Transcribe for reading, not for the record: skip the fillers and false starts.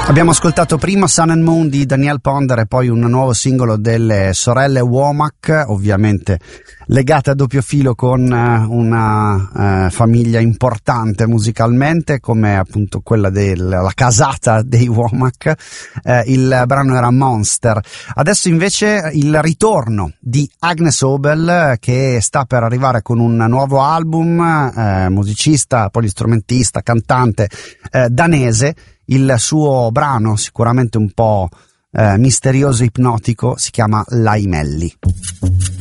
Abbiamo ascoltato prima Sun and Moon di Danielle Ponder e poi un nuovo singolo delle sorelle Womack, ovviamente legate a doppio filo con una famiglia importante musicalmente come appunto quella della casata dei Womack. Il brano era Monster. Adesso invece il ritorno di Agnes Obel, che sta per arrivare con un nuovo album, musicista, polistrumentista, cantante danese. Il suo brano, sicuramente un po' misterioso e ipnotico, si chiama Laimelli.